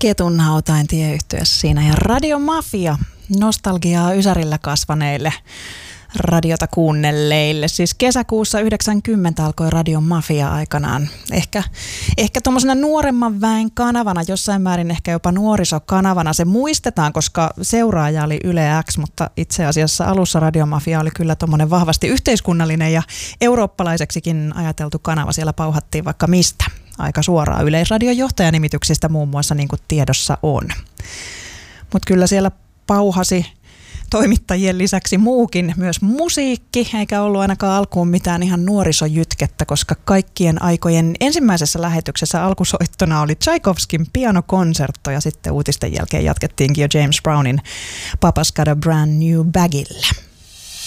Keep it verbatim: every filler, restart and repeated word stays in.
Ketunhautain tieyhtiössä siinä ja Radio Mafia, nostalgiaa Ysärillä kasvaneille radiota kuunnelleille. Siis kesäkuussa yhdeksänkymmentä alkoi Radio Mafia aikanaan. Ehkä, ehkä tuommoisena nuoremman väen kanavana, jossain määrin ehkä jopa nuorisokanavana. Se muistetaan, koska seuraaja oli Yle X, mutta itse asiassa alussa Radio Mafia oli kyllä tuommoinen vahvasti yhteiskunnallinen ja eurooppalaiseksikin ajateltu kanava. Siellä pauhattiin vaikka mistä. Aika suoraan Yleisradion johtajanimityksistä muun muassa, niin kuin tiedossa on. Mutta kyllä siellä pauhasi toimittajien lisäksi muukin, myös musiikki, eikä ollut ainakaan alkuun mitään ihan nuorisojytkettä, koska kaikkien aikojen ensimmäisessä lähetyksessä alkusoittona oli Tchaikovskin pianokonsertto ja sitten uutisten jälkeen jatkettiinkin jo James Brownin Papa's Got a Brand New Bagillä.